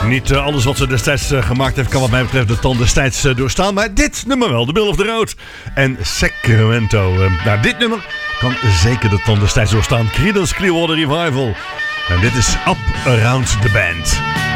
Niet alles wat ze destijds gemaakt heeft kan wat mij betreft de tand destijds doorstaan. Maar dit nummer wel, The Bill of the Road en Sacramento. Nou, dit nummer kan zeker de tand destijds doorstaan. Creedence Clearwater Revival. En dit is Up Around the Band.